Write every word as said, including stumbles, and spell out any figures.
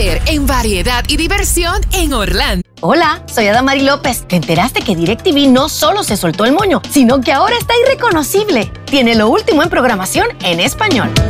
líder en variedad y diversión en Orlando. Hola, soy Adamari López. ¿Te enteraste que DirecTV no solo se soltó el moño, sino que ahora está irreconocible? Tiene lo último en programación en español.